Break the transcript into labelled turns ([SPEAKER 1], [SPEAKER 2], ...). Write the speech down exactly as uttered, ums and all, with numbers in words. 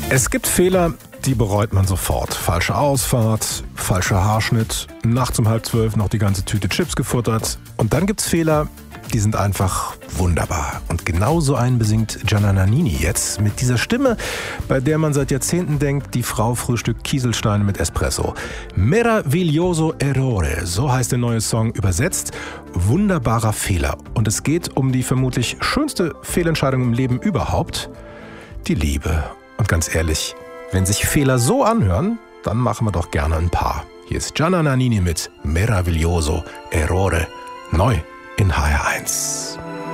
[SPEAKER 1] Es gibt Fehler, die bereut man sofort. Falsche Ausfahrt, falscher Haarschnitt, nachts um halb zwölf noch die ganze Tüte Chips gefuttert. Und dann gibt's Fehler, die sind einfach wunderbar. Und genau so einen besingt Gianna Nannini jetzt mit dieser Stimme, bei der man seit Jahrzehnten denkt, die Frau frühstückt Kieselsteine mit Espresso. Meraviglioso errore, so heißt der neue Song übersetzt. Wunderbarer Fehler. Und es geht um die vermutlich schönste Fehlentscheidung im Leben überhaupt, die Liebe. Und ganz ehrlich, wenn sich Fehler so anhören, dann machen wir doch gerne ein paar. Hier ist Gianna Nannini mit Meraviglioso errore, neu in H R eins.